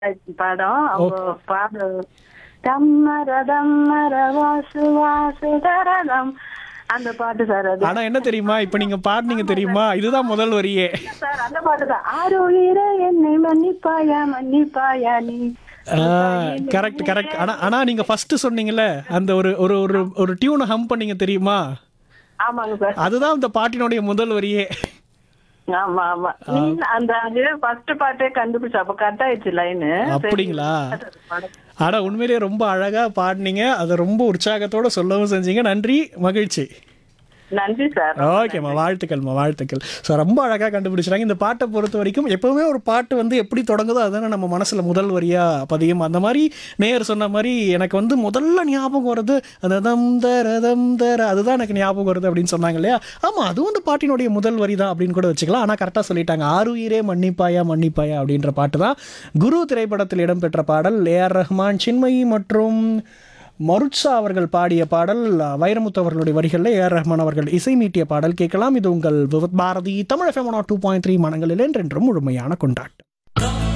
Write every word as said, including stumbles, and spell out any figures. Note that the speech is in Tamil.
படம் அவங்க ஓகே. பாடு தம்மர தம்மர வாசு வாசு தரதம் அந்த பாட்டு சார் அது. ஆனா என்ன தெரியுமா, இப்ப நீங்க பாடுனீங்க தெரியுமா, இதுதான் முதல் வரியே. சார் அந்த பாட்டு தான். ஆரோயிர என்னை மன்னிப்பாயா மன்னிப்பாயா நீ கரெக்ட் கரெக்ட். ஆனா ஆனா நீங்க ஃபர்ஸ்ட் சொன்னீங்கல்ல, அந்த ஒரு ஒரு ஒரு ஒரு டியூனை ஹம் பண்ணீங்க தெரியுமா, ஆமாங்க சார். அதுதான் இந்த பாட்டினுடைய முதல் வரியே. ஆமா ஆமா நீங்க அந்த ஃபர்ஸ்ட் பாட்டே கண்டுபிடிச்ச அப்ப கட் ஆயிடுச்சு லைனு. அப்படிங்களா? ஆனா உண்மையிலேயே ரொம்ப அழகா பாடுனீங்க, அதை ரொம்ப உற்சாகத்தோட சொல்லவும் செஞ்சீங்க. நன்றி, மகிழ்ச்சி. நன்றி சார். ஓகேம்மா, வாழ்த்துக்கள்மா, வாழ்த்துக்கள். ஸோ ரொம்ப அழகாக கண்டுபிடிச்சிட்டாங்க. இந்த பாட்டை பொறுத்த வரைக்கும் எப்போவுமே ஒரு பாட்டு வந்து எப்படி தொடங்குதோ அதுதானே நம்ம மனசில் முதல் வரியாக பதியும். அந்த மாதிரி நேயர் சொன்ன மாதிரி எனக்கு வந்து முதல்ல ஞாபகம் வருது அந்த தம் தர தம் தர, அதுதான் எனக்கு ஞாபகம் வருது அப்படின்னு சொன்னாங்க இல்லையா. ஆமாம், அதுவும் அந்த பாட்டினுடைய முதல் வரி தான் அப்படின்னு கூட வச்சுக்கலாம். ஆனால் கரெக்டாக சொல்லிட்டாங்க. ஆருயிரே மன்னிப்பாயா மன்னிப்பாயா அப்படின்ற பாட்டு தான் குரு திரைப்படத்தில் இடம்பெற்ற பாடல். ஏஆர் ரஹ்மான், சின்மயி மற்றும் மருட்சா அவர்கள் பாடிய பாடல். வைரமுத்து அவர்களுடைய வரிகளில் ஏஆர் ரஹ்மான் அவர்கள் இசை மீட்டிய பாடல் கேட்கலாம். இது உங்கள் விவத் Bharathi Tamil FM two point three மனங்களில் என்றென்றும் முழுமையான கொண்டாட்டம்.